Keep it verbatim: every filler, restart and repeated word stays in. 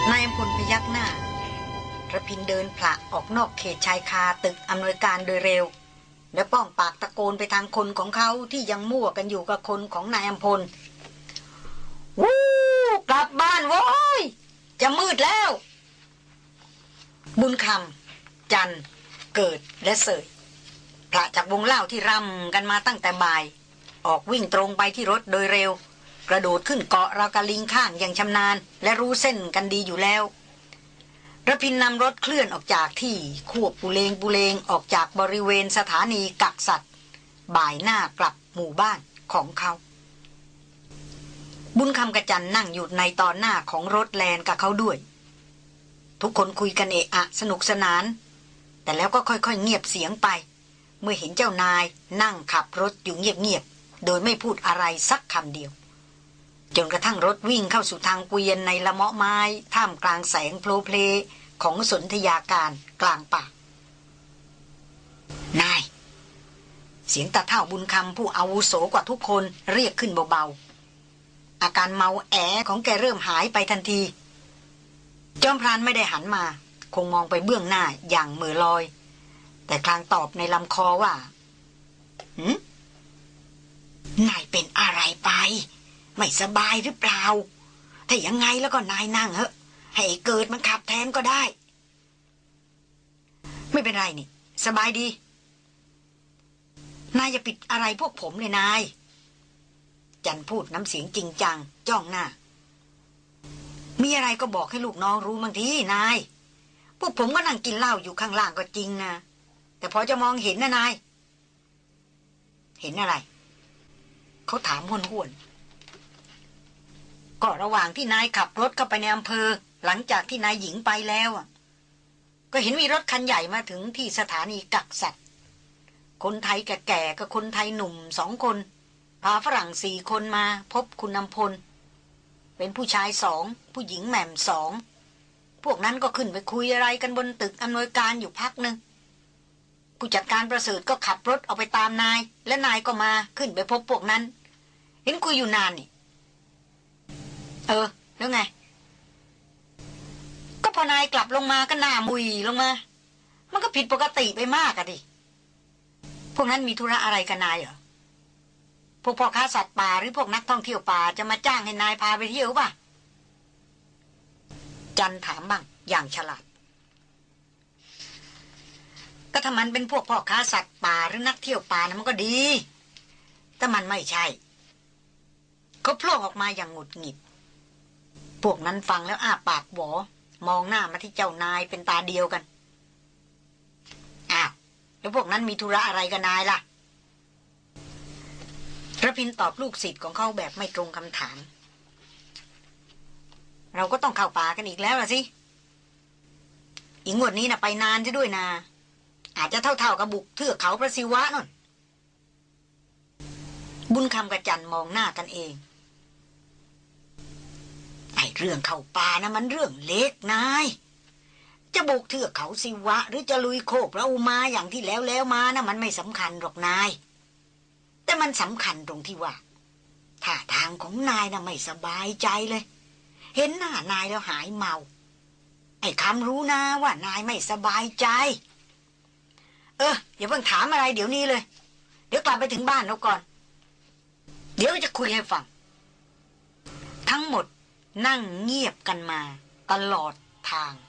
นายอำพลพยักหน้าระพินเดินผละออกนอกเขตชายคาตึกอำนวยการโดยเร็วและป้องปากตะโกนไปทางคนของเขาที่ยังมั่วกันอยู่กับคนของนายอำพลวู้กลับบ้านโว้ยจะมืดแล้วบุญคำจันเกิดและเสยผละจากวงเล่าที่รำกันมาตั้งแต่บ่ายออกวิ่งตรงไปที่รถโดยเร็วกระโดดขึ้นเกาะราวกะลิงข้างอย่างชำนาญและรู้เส้นกันดีอยู่แล้วระพินนำรถเคลื่อนออกจากที่ควบปุเลงปุเลงออกจากบริเวณสถานีกักสัตว์บ่ายหน้ากลับหมู่บ้านของเขาบุญคำกระจันนั่งอยู่ในตอนหน้าของรถแลนกับเขาด้วยทุกคนคุยกันเอะอะสนุกสนานแต่แล้วก็ค่อยๆ เงียบเสียงไปเมื่อเห็นเจ้านายนั่งขับรถอยู่เงียบๆโดยไม่พูดอะไรสักคำเดียวจนกระทั่งรถวิ่งเข้าสู่ทางเกวียนในละเมาะไม้ท่ามกลางแสงโพลเพลของสนธยาการกลางป่านายเสียงตาเฒ่าบุญคำผู้อาวุโสกว่าทุกคนเรียกขึ้นเบาๆอาการเมาแอของแกเริ่มหายไปทันทีจอมพรานไม่ได้หันมาคงมองไปเบื้องหน้าอย่างเหม่อลอยแต่คลางตอบในลำคอว่าหืมนายเป็นอะไรไปไม่สบายหรือเปล่าถ้ายังไงแล้วก็นายนั่งเหอะให้เกิดมันขับแทนก็ได้ไม่เป็นไรนี่สบายดีนายอย่าปิดอะไรพวกผมเลยนายจันพูดน้ำเสียงจริงจังจ้องหน้ามีอะไรก็บอกให้ลูกน้องรู้บางทีนายพวกผมก็นั่งกินเหล้าอยู่ข้างล่างก็จริงนะแต่พอจะมองเห็นนะนายเห็นอะไรเขาถามห้วนๆก็ระหว่างที่นายขับรถเข้าไปในอำเภอหลังจากที่นายหญิงไปแล้วอ่ะก็เห็นมีรถคันใหญ่มาถึงที่สถานีกักสัตว์คนไทยแก่ๆกับคนไทยหนุ่มสองคนพาฝรั่งสี่คนมาพบคุณนำพลเป็นผู้ชายสองผู้หญิงแหม่มสองพวกนั้นก็ขึ้นไปคุยอะไรกันบนตึกอำนวยการอยู่พักนึงผู้จัดการประเสริฐก็ขับรถออกไปตามนายและนายก็มาขึ้นไปพบพวกนั้นเห็นคุยอยู่นานนี่เออแล้วไงก็พอนายกลับลงมาก็หน้ามุยลงมามันก็ผิดปกติไปมากอะดิพวกนั้นมีธุระอะไรกับนายเหรอพวกพ่อค้าสัตว์ป่าหรือพวกนักท่องเที่ยวป่าจะมาจ้างให้นายพาไปเที่ยวป่ะจันถามบ้างอย่างฉลาดก็ถ้ามันเป็นพวกพ่อค้าสัตว์ป่าหรือนักเที่ยวป่านะมันก็ดีแต่มันไม่ใช่เขาโผล่ออกมาอย่างหงุดหงิดพวกนั้นฟังแล้วอ้าปากหวอมองหน้ามาที่เจ้านายเป็นตาเดียวกันอ้าวแล้วพวกนั้นมีธุระอะไรกับนายล่ะระพินตอบลูกศิษย์ของเขาแบบไม่ตรงคำถามเราก็ต้องเข้าป่ากันอีกแล้วล่ะสิอีกงวดนี้นะไปนานซะด้วยนะอาจจะเท่าๆกับบุกเทือกเขาพระศิวะนั่นบุญคำกับจันมองหน้ากันเองไอ้เรื่องเข้าป่านะมันเรื่องเล็กนายจะบุกเทือกเขาศิวะหรือจะลุยโคกพระอุมาอย่างที่แล้วแล้วมานะมันไม่สำคัญหรอกนายแต่มันสำคัญตรงที่ว่าท่าทางของนายนะไม่สบายใจเลยเห็นหน้านายแล้วหายเมาไอ้คำรู้นะว่านายไม่สบายใจเอออย่าเพิ่งถามอะไรเดี๋ยวนี้เลยเดี๋ยวกลับไปถึงบ้านแล้วก่อนเดี๋ยวจะคุยให้ฟังทั้งหมดนั่งเงียบกันมาตลอดทาง